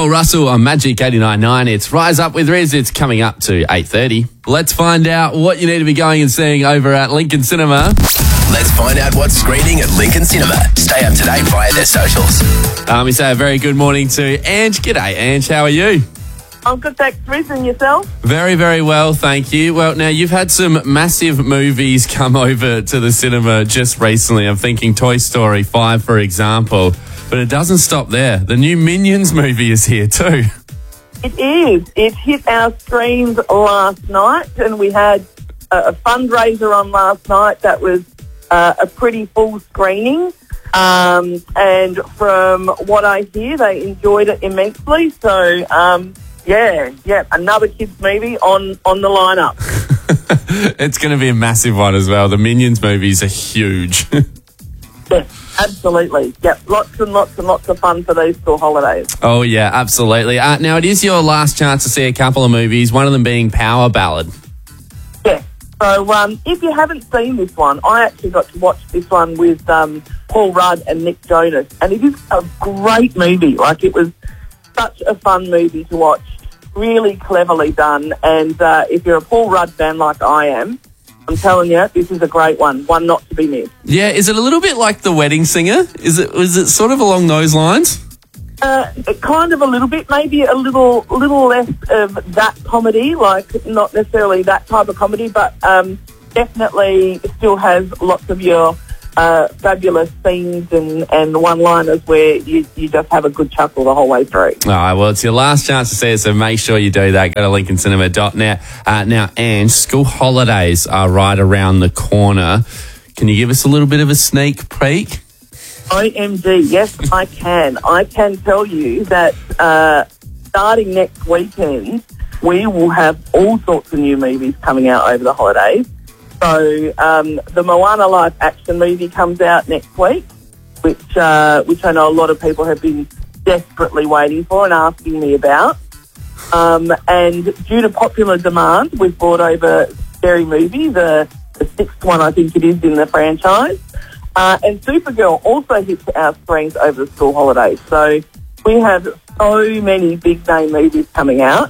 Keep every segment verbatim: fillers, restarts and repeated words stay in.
Paul Russell on Magic eighty-nine point nine. It's Rise Up with Riz. It's coming up to eight thirty. Let's find out what you need to be going and seeing over at Lincoln Cinema. Let's find out what's screening at Lincoln Cinema. Stay up to date via their socials. Um, we say a very good morning to Ange. G'day, Ange. How are you? I'm good, thanks, Riz, and yourself? Very, very well, thank you. Well, now, you've had some massive movies come over to the cinema just recently. I'm thinking Toy Story five, for example. But it doesn't stop there. The new Minions movie is here too. It is. It hit our screens last night, and we had a, a fundraiser on last night that was uh, a pretty full screening. Um, and from what I hear, they enjoyed it immensely. So, um, yeah, yeah, another kids' movie on, on the lineup. It's going to be a massive one as well. The Minions movies are huge. Yes, absolutely. Yep, lots and lots and lots of fun for these school holidays. Oh, yeah, absolutely. Uh, now, it is your last chance to see a couple of movies, one of them being Power Ballad. Yeah. So um, if you haven't seen this one, I actually got to watch this one with um, Paul Rudd and Nick Jonas, and it is a great movie. Like, it was such a fun movie to watch, really cleverly done, and uh, if you're a Paul Rudd fan like I am, I'm telling you, this is a great one, one not to be missed. Yeah, is it a little bit like The Wedding Singer? Is it? Is it sort of along those lines? Uh, kind of a little bit, maybe a little little less of that comedy, like not necessarily that type of comedy, but um, definitely still has lots of your uh, fabulous scenes and, and one-liners where you, you just have a good chuckle the whole way through. All right, well, it's your last chance to see it, so make sure you do that. Go to lincoln cinema dot net. Uh, now, Ange, school holidays are right around the corner. Can you give us a little bit of a sneak peek? O M G, yes, I can. I can tell you that uh, starting next weekend, we will have all sorts of new movies coming out over the holidays. So um, the Moana live action movie comes out next week, which uh, which I know a lot of people have been desperately waiting for and asking me about. Um, and due to popular demand, we've brought over Scary Movie, the, the sixth one I think it is in the franchise. Uh, and Supergirl also hits our screens over the school holidays. So we have so many big name movies coming out.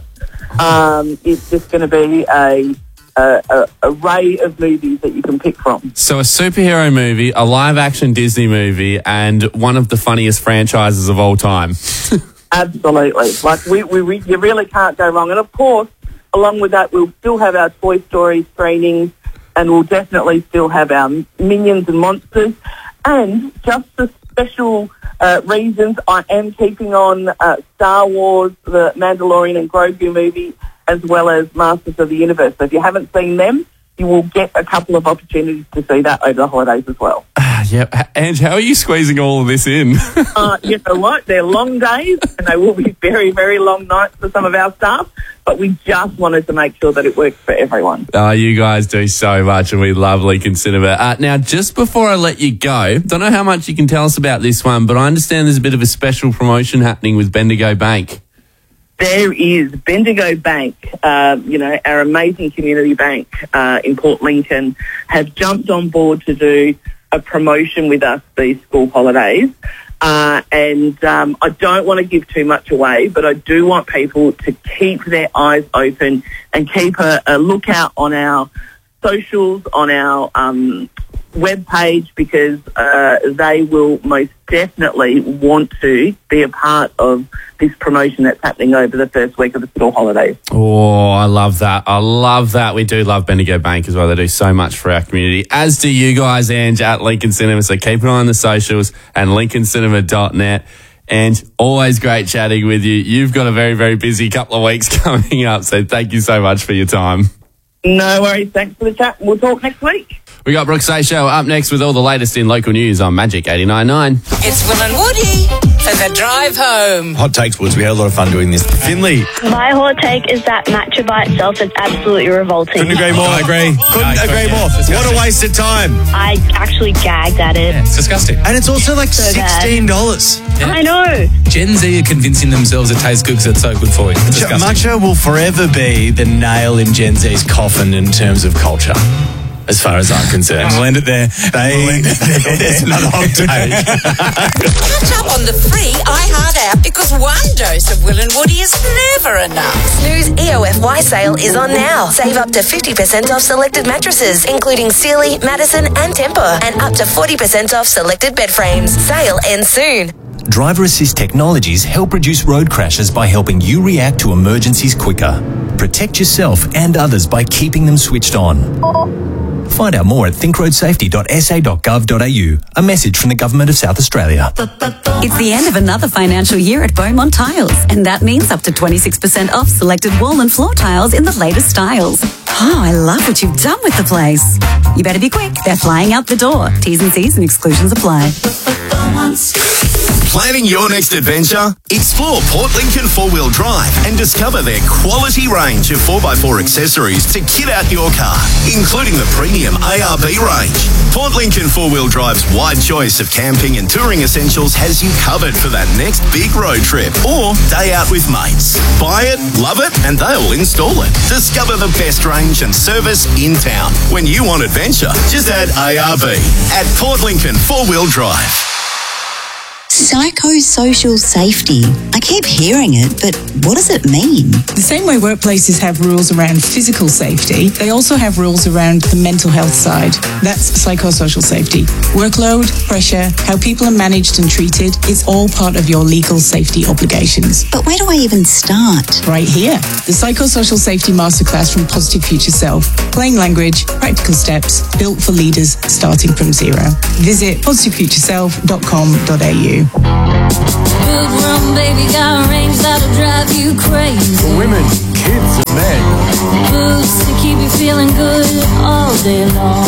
Um, it's just going to be a A, a array of movies that you can pick from. So a superhero movie, a live-action Disney movie, and one of the funniest franchises of all time. Absolutely. Like, we, we, we, you really can't go wrong. And, of course, along with that, we'll still have our Toy Story screenings, and we'll definitely still have our Minions and Monsters. And just for special uh, reasons, I am keeping on uh, Star Wars, the Mandalorian and Grogu movie, as well as Masters of the Universe. So if you haven't seen them, you will get a couple of opportunities to see that over the holidays as well. Uh, yeah, and how are you squeezing all of this in? uh, you know what? They're long days, and they will be very, very long nights for some of our staff, but we just wanted to make sure that it works for everyone. Oh, you guys do so much, and we love Lincoln Cinema. Uh, now, just before I let you go, don't know how much you can tell us about this one, but I understand there's a bit of a special promotion happening with Bendigo Bank. There is. Bendigo Bank, uh, you know, our amazing community bank uh, in Port Lincoln, have jumped on board to do a promotion with us these school holidays. Uh, and um, I don't want to give too much away, but I do want people to keep their eyes open and keep a, a lookout on our socials, on our um, webpage, because uh, they will most definitely want to be a part of this promotion that's happening over the first week of the school holidays. Oh, I love that. I love that. We do love Bendigo Bank as well. They do so much for our community, as do you guys, Ange, at Lincoln Cinema. So keep an eye on the socials and lincoln cinema dot net. And always great chatting with you. You've got a very, very busy couple of weeks coming up, so thank you so much for your time. No worries. Thanks for the chat. We'll talk next week. We got Brooke Say Show up next with all the latest in local news on Magic eighty-nine point nine. It's Will and Woody for the drive home. Hot takes, Woods. We had a lot of fun doing this. Finley. My hot take is that matcha by itself is absolutely revolting. Couldn't agree more. I agree. Couldn't No, agree yeah, more. it's What a waste of time. I actually gagged at it. It's disgusting. And it's also like So bad. sixteen dollars. I know. Gen Z are convincing themselves it tastes good because it's so good for you. It's disgusting. Matcha will forever be the nail in Gen Z's coffin in terms of culture, as far as I'm concerned. We'll end it there. They, there's another hot take. Catch up on the free iHeart app because one dose of Will and Woody is never enough. Snooze E O F Y sale is on now. Save up to fifty percent off selected mattresses, including Sealy, Madison and Tempur, and up to forty percent off selected bed frames. Sale ends soon. Driver Assist Technologies help reduce road crashes by helping you react to emergencies quicker. Protect yourself and others by keeping them switched on. Find out more at think road safety dot s a dot gov dot a u. A message from the Government of South Australia. It's the end of another financial year at Beaumont Tiles, and that means up to twenty-six percent off selected wall and floor tiles in the latest styles. Oh, I love what you've done with the place. You better be quick. They're flying out the door. T's and C's and exclusions apply. Planning your next adventure? Explore Port Lincoln four-wheel drive and discover their quality range of four by four accessories to kit out your car, including the premium A R B range. Port Lincoln four-wheel drive's wide choice of camping and touring essentials has you covered for that next big road trip or day out with mates. Buy it, love it, and they'll install it. Discover the best range and service in town. When you want adventure, just add A R B at Port Lincoln four-wheel drive. Psychosocial safety. I keep hearing it, but what does it mean? The same way workplaces have rules around physical safety, they also have rules around the mental health side. That's psychosocial safety. Workload, pressure, how people are managed and treated, it's all part of your legal safety obligations. But where do I even start? Right here. The Psychosocial Safety Masterclass from Positive Future Self. Plain language, practical steps, built for leaders starting from zero. Visit positive future self dot com dot a u. Good rum, baby, got a range that'll drive you crazy. For women, kids, and men. Boots to keep you feeling good all day long.